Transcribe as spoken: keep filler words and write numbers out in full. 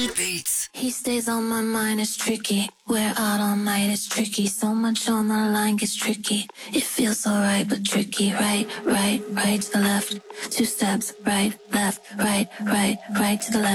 Beats. He stays on my mind, it's tricky. We're out all night, it's tricky. So much on the line gets tricky. It feels alright, but tricky. Right, right, right to the left. Two steps, right, left, right, right, right to the left.